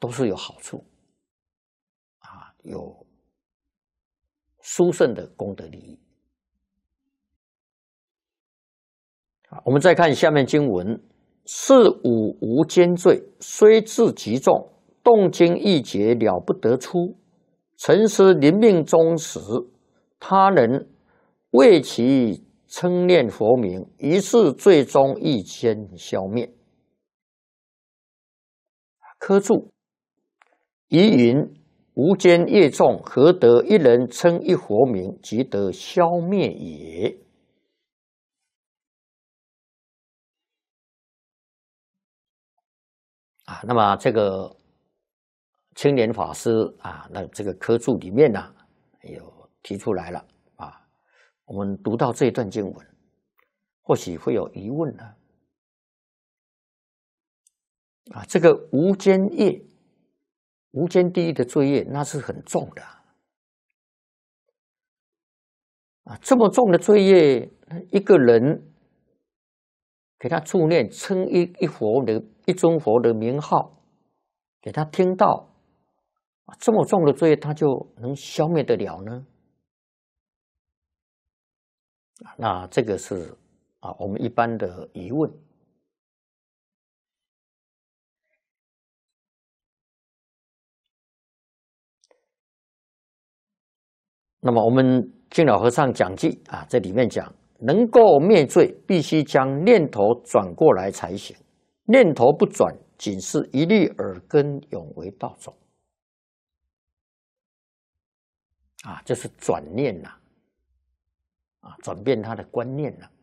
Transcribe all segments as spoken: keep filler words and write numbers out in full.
都是有好处啊，有殊胜的功德利益。我们再看下面经文：是吾无间罪，虽至极重，动经意结了不得出。沉思临命终时，他人为其称念佛名，于是最终一间消灭。科注：疑云无间业重，何得一人称一佛名，即得消灭也？啊，那么这个青莲法师啊，那这个科注里面呢、啊，有提出来了啊。我们读到这一段经文，或许会有疑问呢。啊，这个无间业、无间地狱的罪业，那是很重的啊！这么重的罪业，一个人给他助念，称一一佛的一尊佛的名号，给他听到，这么重的罪业，他就能消灭得了呢？那这个是啊，我们一般的疑问。那么我们净老和尚讲记啊，这里面讲，能够灭罪，必须将念头转过来才行。念头不转，仅是一粒耳根，永为道种。啊，这是转念呐、啊，啊，转变他的观念了。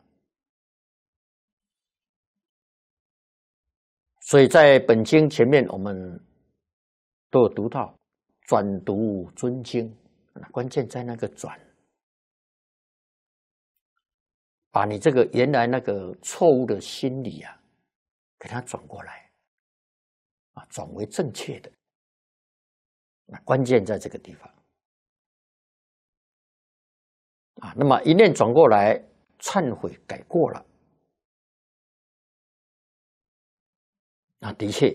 所以在本经前面，我们都有读到转读尊经，关键在那个转，把你这个原来那个错误的心理啊，给它转过来，啊，转为正确的。那关键在这个地方。啊，那么一念转过来，忏悔改过了，那的确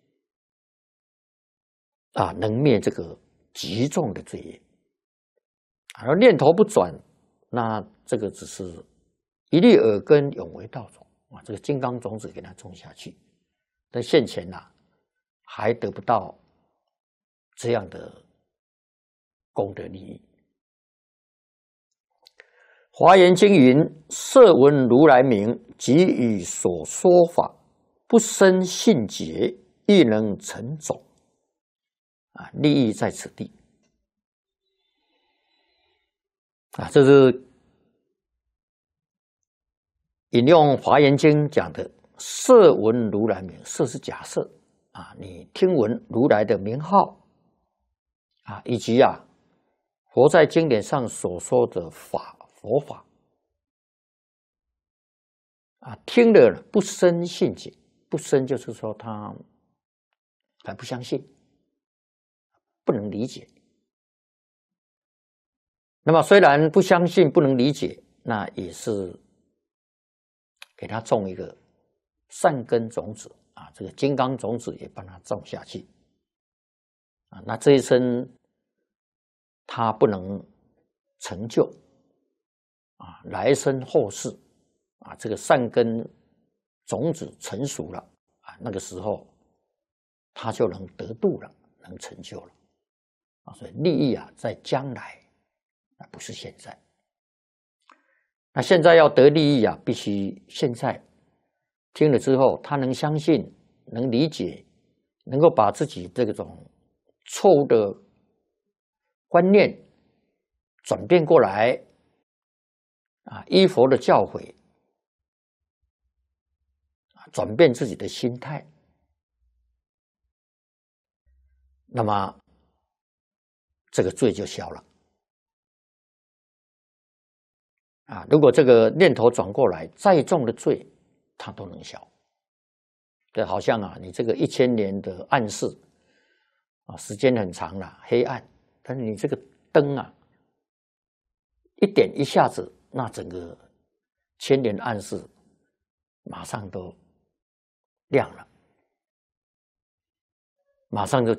啊，能灭这个极重的罪业。而念头不转，那这个只是一粒耳根，永为道种啊，这个金刚种子给它种下去，但现前呐、啊，还得不到这样的功德利益。华严经云：设闻如来名，即以所说法，不生信解，亦能成种。啊，利益在此地。啊，这是引用华严经讲的设闻如来名，设是假设啊，你听闻如来的名号啊，以及啊佛在经典上所说的法。佛法啊，听了不生信解，不生就是说他还不相信，不能理解。那么虽然不相信、不能理解，那也是给他种一个善根种子啊，这个金刚种子也帮他种下去啊。那这一生他不能成就。啊，来生后世，啊，这个善根种子成熟了，啊，那个时候他就能得度了，能成就了，啊，所以利益啊，在将来，啊，不是现在。那现在要得利益啊，必须现在听了之后，他能相信，能理解，能够把自己这种错误的观念转变过来。啊，依佛的教诲，转变自己的心态，那么这个罪就消了。啊，如果这个念头转过来，再重的罪，它都能消。这好像啊，你这个一千年的暗示啊，时间很长了，黑暗，但是你这个灯啊，一点一下子。那整个千年暗示马上都亮了，马上就